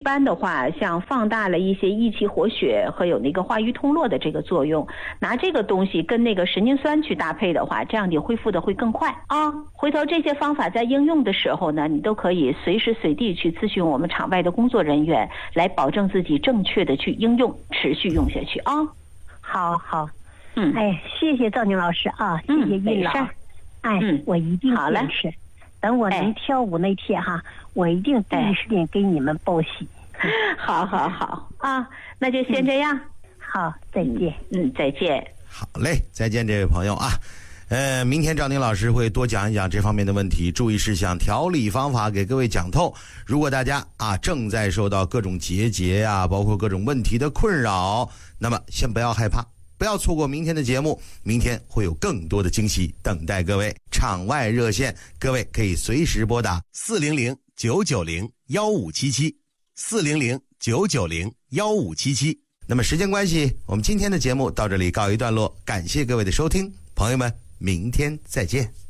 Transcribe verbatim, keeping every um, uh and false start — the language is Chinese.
般的话，像放大了一些益气活血和有那个化瘀通络的这个作用，拿这个东西跟那个神经酸去搭配的话，这样你恢复的会更快啊。回头这些方法在应用的时候呢，你都可以随时随地去咨询我们场外的工作人员，来保证自己正确的去应用，持续用下去啊。 好好， 嗯， 哎，谢谢赵宁老师啊，谢谢韵老， 嗯、 哎、嗯，我一定坚持。等我能跳舞那天哈，哎、我一定第一时间给你们报喜。 好好好啊，那就先这样。嗯、 好，再见。 嗯，再见。 好嘞，再见，这位朋友啊。呃，明天赵宁老师会多讲一讲这方面的问题，注意事项、调理方法给各位讲透。如果大家啊正在受到各种结节啊，包括各种问题的困扰，那么先不要害怕。不要错过明天的节目，明天会有更多的惊喜等待各位。场外热线，各位可以随时拨打四零零九九零幺五七七，四零零九九零幺五七七。那么时间关系，我们今天的节目到这里告一段落，感谢各位的收听，朋友们，明天再见。